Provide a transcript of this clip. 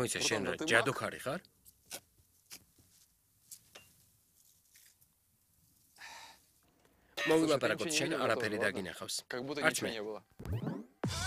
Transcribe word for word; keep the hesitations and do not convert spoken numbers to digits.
მოიცა შენ რა ჯადოქარი ხარ? მოვილაპარაკოთ შენ არაფერი დაგინახავს. Как будто ничего не было.